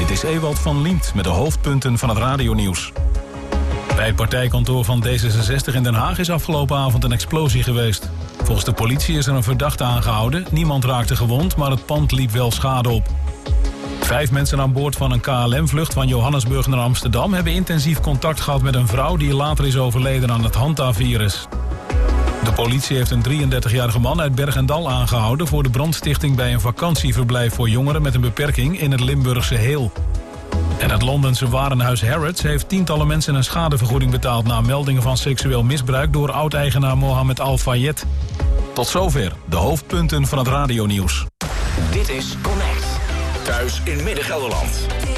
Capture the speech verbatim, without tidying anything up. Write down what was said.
Dit is Ewald van Liemt met de hoofdpunten van het radionieuws. Bij het partijkantoor van D zesenzestig in Den Haag is afgelopen avond een explosie geweest. Volgens de politie is er een verdachte aangehouden. Niemand raakte gewond, maar het pand liep wel schade op. Vijf mensen aan boord van een K L M-vlucht van Johannesburg naar Amsterdam hebben intensief contact gehad met een vrouw die later is overleden aan het Hanta-virus. De politie heeft een drieëndertigjarige man uit Berg en Dal aangehouden voor de brandstichting bij een vakantieverblijf voor jongeren met een beperking in het Limburgse Heel. En het Londense warenhuis Harrods heeft tientallen mensen een schadevergoeding betaald na meldingen van seksueel misbruik door oud-eigenaar Mohammed Al-Fayed. Tot zover de hoofdpunten van het radionieuws. Dit is Connect. Thuis in Midden-Gelderland.